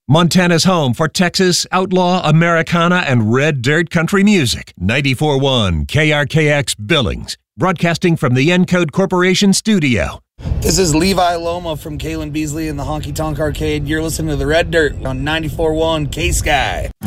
Montana's home for Texas, outlaw, Americana, and red dirt country music. 94.1 KRKX Billings, broadcasting from the Encode Corporation studio. This is Levi Loma from Kalen Beasley in the Honky Tonk Arcade. You're listening to the Red Dirt on 94.1 K-Sky.